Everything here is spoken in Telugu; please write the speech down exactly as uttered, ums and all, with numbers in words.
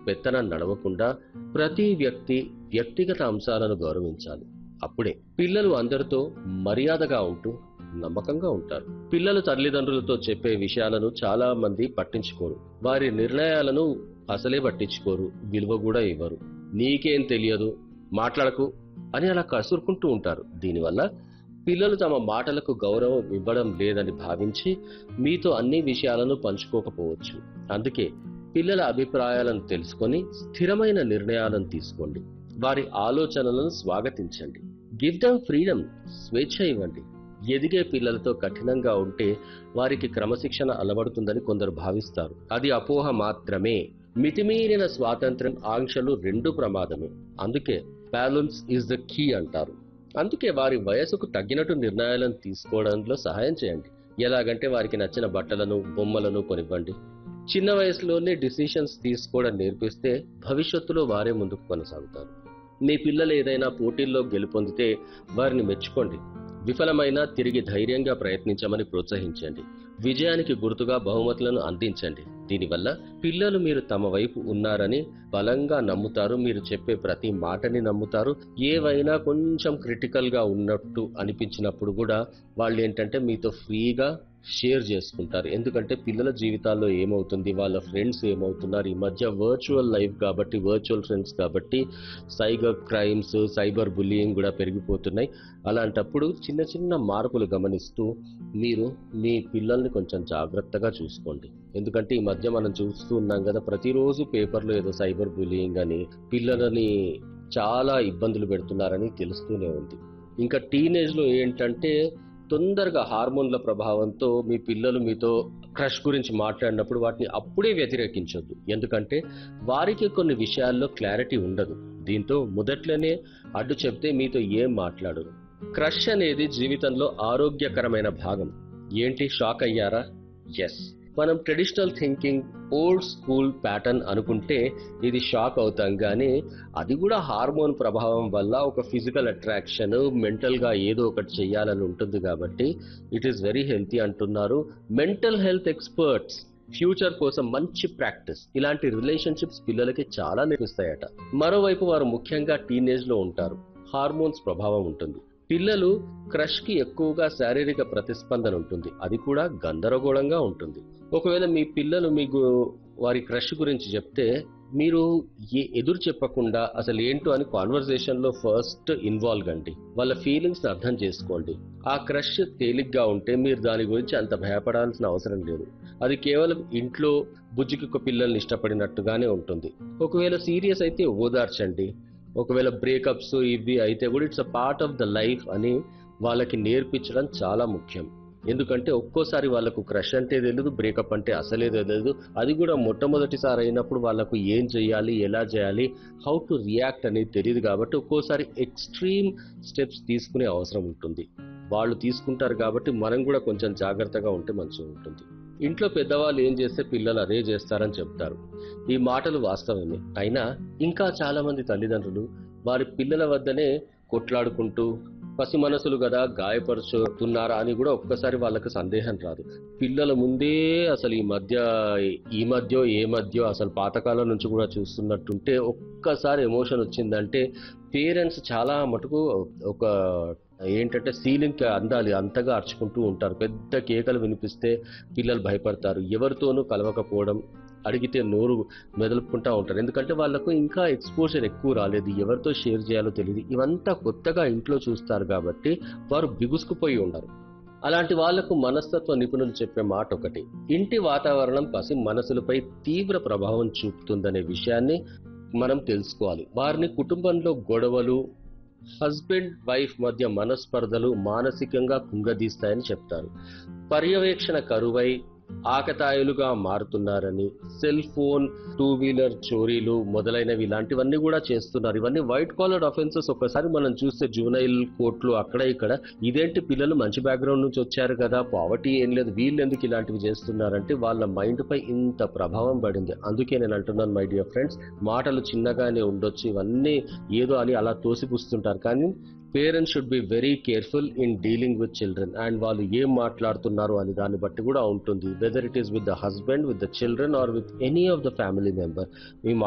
పెత్తనం నడవకుండా ప్రతి వ్యక్తి వ్యక్తిగత అంశాలను గౌరవించాలి. అప్పుడే పిల్లలు అందరితో మర్యాదగా ఉంటూ నమ్మకంగా ఉంటారు. పిల్లలు తల్లిదండ్రులతో చెప్పే విషయాలను చాలా మంది పట్టించుకోరు. వారి నిర్ణయాలను అసలే పట్టించుకోరు, విలువ కూడా ఇవ్వరు. నీకేం తెలియదు, మాట్లాడకు అని అలా కసురుకుంటూ ఉంటారు. దీనివల్ల పిల్లలు తమ మాటలకు గౌరవం ఇవ్వడం లేదని భావించి మీతో అన్ని విషయాలను పంచుకోకపోవచ్చు. అందుకే పిల్లల అభిప్రాయాలను తెలుసుకొని స్థిరమైన నిర్ణయాలను తీసుకోండి. వారి ఆలోచనలను స్వాగతించండి. గివ్ దెమ్ ఫ్రీడమ్, స్వేచ్ఛ ఇవ్వండి. ఎదిగే పిల్లలతో కఠినంగా ఉంటే వారికి క్రమశిక్షణ అలవడుతుందని కొందరు భావిస్తారు. అది అపోహ మాత్రమే. మితిమీరిన స్వాతంత్ర్యం, ఆంక్షలు రెండు ప్రమాదమే. అందుకే బ్యాలెన్స్ ఇస్ ద కీ అంటారు. అందుకే వారి వయసుకు తగ్గినట్టు నిర్ణయాలను తీసుకోవడంలో సహాయం చేయండి. ఎలాగంటే వారికి నచ్చిన బట్టలను, బొమ్మలను కొనివ్వండి. చిన్న వయసులోనే డిసిషన్స్ తీసుకోవడం నేర్పిస్తే భవిష్యత్తులో వారే ముందుకు కొనసాగుతారు. మీ పిల్లలు ఏదైనా పోటీల్లో గెలుపొందితే వారిని మెచ్చుకోండి. విఫలమైనా తిరిగి ధైర్యంగా ప్రయత్నించమని ప్రోత్సహించండి. విజయానికి గుర్తుగా బహుమతులను అందించండి. దీనివల్ల పిల్లలు మీరు తమ వైపు ఉన్నారని బలంగా నమ్ముతారు. మీరు చెప్పే ప్రతి మాటని నమ్ముతారు. ఏవైనా కొంచెం క్రిటికల్ గా ఉన్నట్టు అనిపించినప్పుడు కూడా వాళ్ళు ఏంటంటే మీతో ఫ్రీగా షేర్ చేసుకుంటారు. ఎందుకంటే పిల్లల జీవితాల్లో ఏమవుతుంది, వాళ్ళ ఫ్రెండ్స్ ఏమవుతున్నారు, ఈ మధ్య వర్చువల్ లైఫ్ కాబట్టి, వర్చువల్ ఫ్రెండ్స్ కాబట్టి సైబర్ క్రైమ్స్, సైబర్ బుల్లియింగ్ కూడా పెరిగిపోతున్నాయి. అలాంటప్పుడు చిన్న చిన్న మార్పులు గమనిస్తూ మీరు మీ పిల్లల్ని కొంచెం జాగ్రత్తగా చూసుకోండి. ఎందుకంటే ఈ మధ్య మనం చూస్తూ ఉన్నాం కదా, ప్రతిరోజు పేపర్లో ఏదో సైబర్ బుల్లియింగ్ అని పిల్లలని చాలా ఇబ్బందులు పెడుతున్నారని తెలుస్తూనే ఉంది. ఇంకా టీనేజ్ లో ఏంటంటే తొందరగా హార్మోన్ల ప్రభావంతో మీ పిల్లలు మీతో క్రష్ గురించి మాట్లాడినప్పుడు వాటిని అప్పుడే వ్యతిరేకించొద్దు. ఎందుకంటే వారికి కొన్ని విషయాల్లో క్లారిటీ ఉండదు. దీంతో మొదట్లోనే అడ్డు చెప్తే మీతో ఏం మాట్లాడరు. క్రష్ అనేది జీవితంలో ఆరోగ్యకరమైన భాగం. ఏంటి, షాక్ అయ్యారా? ఎస్, మనం traditional thinking, old school pattern అనుకుంటే ఇది షాక్ అవుతాం. కానీ అది కూడా హార్మోన్ ప్రభావం వల్ల ఒక ఫిజికల్ అట్రాక్షన్, మెంటల్ గా ఏదో ఒకటి చెయ్యాలని ఉంటుంది. కాబట్టి ఇట్ ఈస్ వెరీ హెల్తీ అంటున్నారు మెంటల్ హెల్త్ ఎక్స్పర్ట్స్. ఫ్యూచర్ కోసం మంచి ప్రాక్టీస్. ఇలాంటి రిలేషన్షిప్స్ పిల్లలకి చాలా నేర్పిస్తాయట. మరోవైపు వారు ముఖ్యంగా టీనేజ్ లో ఉంటారు. హార్మోన్స్ ప్రభావం ఉంటుంది. పిల్లలు క్రష్ కి ఎక్కువగా శారీరక ప్రతిస్పందన ఉంటుంది. అది కూడా గందరగోళంగా ఉంటుంది. ఒకవేళ మీ పిల్లలు మీకు వారి క్రష్ గురించి చెప్తే మీరు ఏ ఎదురు చెప్పకుండా అసలు ఏంటో అని కాన్వర్సేషన్ లో ఫస్ట్ ఇన్వాల్వ్ కండి. వాళ్ళ ఫీలింగ్స్ అర్థం చేసుకోండి. ఆ క్రష్ తేలిగ్గా ఉంటే మీరు దాని గురించి అంత భయపడాల్సిన అవసరం లేదు. అది కేవలం ఇంట్లో బుజ్జికి పిల్లల్ని ఇష్టపడినట్టుగానే ఉంటుంది. ఒకవేళ సీరియస్ అయితే ఓదార్చండి. ఒకవేళ బ్రేకప్స్ ఇవి అయితే కూడా it's a part of the life అని వాళ్ళకి నేర్పించడం చాలా ముఖ్యం. ఎందుకంటే ఒక్కోసారి వాళ్ళకు క్రష్ అంటే తెలియదు, బ్రేకప్ అంటే అసలే తెలియదు. అది కూడా మొట్టమొదటిసారి అయినప్పుడు వాళ్ళకు ఏం చేయాలి, ఎలా చేయాలి, హౌ టు రియాక్ట్ అనేది తెలియదు. కాబట్టి ఒక్కోసారి ఎక్స్ట్రీమ్ స్టెప్స్ తీసుకునే అవసరం ఉంటుంది. వాళ్ళు తీసుకుంటారు కాబట్టి మనం కూడా కొంచెం జాగ్రత్తగా ఉంటే మంచిగా ఉంటుంది. ఇంట్లో పెద్దవాళ్ళు ఏం చేస్తే పిల్లలు అదే చేస్తారని చెప్తారు. ఈ మాటలు వాస్తవమే. అయినా ఇంకా చాలా మంది తల్లిదండ్రులు వారి పిల్లల వద్దనే కొట్లాడుకుంటూ పసి మనసులు కదా గాయపరుచుతున్నారా అని కూడా ఒక్కసారి వాళ్ళకి సందేహం రాదు. పిల్లల ముందే అసలు ఈ మధ్య ఈ మధ్య ఏ మధ్య అసలు పాతకాలం నుంచి కూడా చూస్తున్నట్టుంటే ఒక్కసారి ఎమోషన్ వచ్చిందంటే పేరెంట్స్ చాలా మటుకు ఒక ఏంటంటే సీలింగ్ అందాలి అంతగా అర్చుకుంటూ ఉంటారు. పెద్ద కేకలు వినిపిస్తే పిల్లలు భయపడతారు. ఎవరితోనూ కలవకపోవడం, అడిగితే నోరు మెదలుపుకుంటా ఉంటారు. ఎందుకంటే వాళ్ళకు ఇంకా ఎక్స్పోజర్ ఎక్కువ రాలేదు, ఎవరితో షేర్ చేయాలో తెలియదు. ఇవంతా కొత్తగా ఇంట్లో చూస్తారు కాబట్టి వారు బిగుసుకుపోయి ఉన్నారు. అలాంటి వాళ్లకు మనస్తత్వ నిపుణులు చెప్పే మాట ఒకటి, ఇంటి వాతావరణం పసి మనసులపై తీవ్ర ప్రభావం చూపుతుందనే విషయాన్ని మనం తెలుసుకోవాలి. వారిని కుటుంబంలో గొడవలు, హస్బెండ్ వైఫ్ మధ్య మనస్పర్ధలు మానసికంగా కుంగదీస్తాయని చెప్తారు. పర్యవేక్షణ కరువై ఆకతాయిలుగా మారుతున్నారని, సెల్ ఫోన్, టూ వీలర్ చోరీలు మొదలైనవి ఇలాంటివన్నీ కూడా చేస్తున్నారు. ఇవన్నీ వైట్ కాలర్ అఫెన్సెస్. ఒకసారి మనం చూస్తే జువెనైల్ కోర్టులు అక్కడ ఇక్కడ ఇదేంటి పిల్లలు మంచి బ్యాక్గ్రౌండ్ నుంచి వచ్చారు కదా, పావర్టీ ఏం లేదు, వీళ్ళు ఎందుకు ఇలాంటివి చేస్తున్నారంటే వాళ్ళ మైండ్ పై ఇంత ప్రభావం పడింది. అందుకే నేను అంటున్నాను మై డియర్ ఫ్రెండ్స్, మాటలు చిన్నగానే ఉండొచ్చు, ఇవన్నీ ఏదో అని అలా తోసిపుస్తుంటారు. కానీ parents should be very careful in dealing with children. And వాళ్ళు ఏం మాట్లాడుతున్నారు అని దాన్ని బట్టి కూడా ఉంటుంది. Whether it is with the husband, with the children are with any of the family member. Me